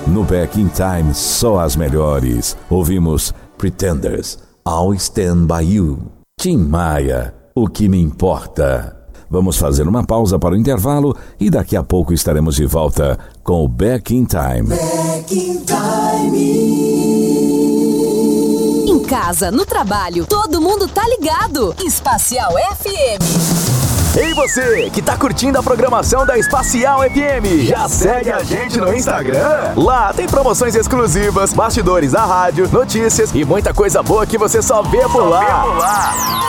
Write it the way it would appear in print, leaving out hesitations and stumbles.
No Back in Time, só as melhores. Ouvimos Pretenders, I'll Stand By You. Tim Maia, O Que Me Importa. Vamos fazer uma pausa para o intervalo e daqui a pouco estaremos de volta com o Back in Time. Back in Time. Em casa, no trabalho, todo mundo tá ligado. Espacial FM. Ei você, que tá curtindo a programação da Espacial FM, já segue a gente no Instagram? Lá tem promoções exclusivas, bastidores da rádio, notícias e muita coisa boa que você só vê por lá.